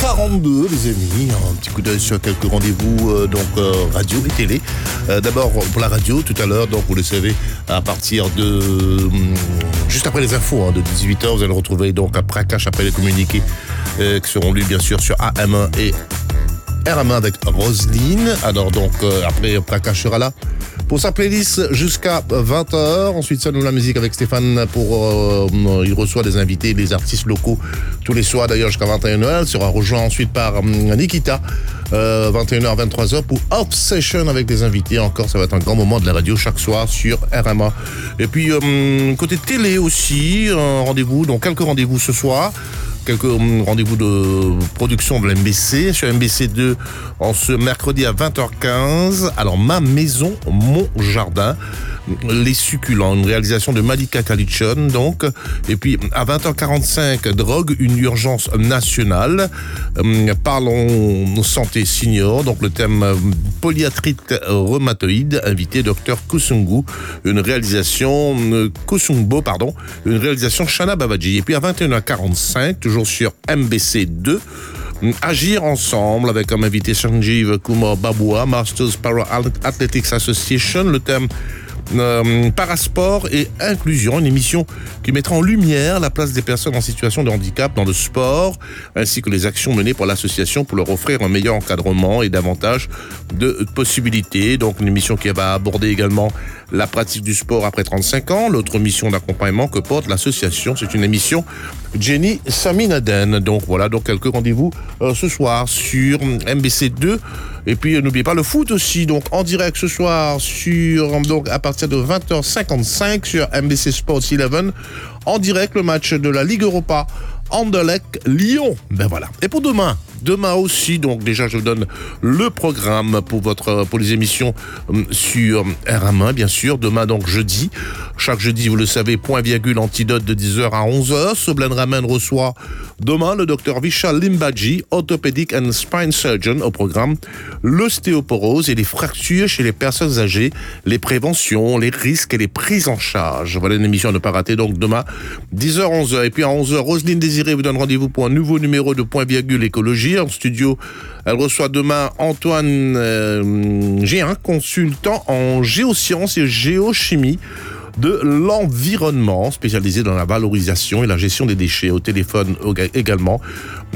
22, les amis. Un petit coup d'œil sur quelques rendez-vous radio et télé. D'abord pour la radio tout à l'heure, donc vous le savez, à partir de juste après les infos de 18h, vous allez retrouver donc un Prakash après les communiqués qui seront lus bien sûr sur AM1 et RM1 avec Roselyne. Alors donc après Prakash sera là pour sa playlist jusqu'à 20h. Ensuite, ça nous la musique avec Stéphane il reçoit des invités, des artistes locaux tous les soirs d'ailleurs jusqu'à 21h. Il sera rejoint ensuite par Nikita 21h 23h pour Obsession avec des invités. Encore, ça va être un grand moment de la radio chaque soir sur RMA. Et puis côté télé aussi, rendez-vous, donc quelques rendez-vous ce soir. Quelques rendez-vous de production de l'MBC sur MBC2 en ce mercredi à 20h15. Alors, Ma maison, mon jardin, les succulents, une réalisation de Malika Kalichon, donc. Et puis, à 20h45, Drogue, une urgence nationale. Parlons santé senior, donc le thème polyarthrite rhumatoïde, invité Dr Kusungu, une réalisation une réalisation Shana Babaji. Et puis, à 21h45, toujours sur MBC2, Agir ensemble avec comme invité Sanjeev Kumar Babua, Masters Para Athletics Association, le thème parasport et inclusion, une émission qui mettra en lumière la place des personnes en situation de handicap dans le sport, ainsi que les actions menées par l'association pour leur offrir un meilleur encadrement et davantage de possibilités. Donc une émission qui va aborder également la pratique du sport après 35 ans, l'autre mission d'accompagnement que porte l'association. C'est une émission Jenny Saminaden. Donc voilà, donc quelques rendez-vous ce soir sur MBC2. Et puis n'oubliez pas le foot aussi, donc en direct ce soir donc à partir de 20h55 sur MBC Sports 11, en direct le match de la Ligue Europa Anderlecht Lyon. Ben voilà. Et pour demain aussi, donc déjà je vous donne le programme pour les émissions sur RM1 bien sûr. Demain donc jeudi, chaque jeudi vous le savez, point virgule antidote de 10h à 11h. Soblen Ramen reçoit demain le docteur Vishal Limbaji, orthopédique and spine surgeon. Au programme l'ostéoporose et les fractures chez les personnes âgées, les préventions, les risques et les prises en charge. Voilà une émission à ne pas rater donc demain 10h 11h. Et puis à 11h, Roselyne Désiré vous donne rendez-vous pour un nouveau numéro de point virgule écologie. En studio, elle reçoit demain Antoine Géin, consultant en géosciences et géochimie de l'environnement, spécialisé dans la valorisation et la gestion des déchets. Au téléphone également,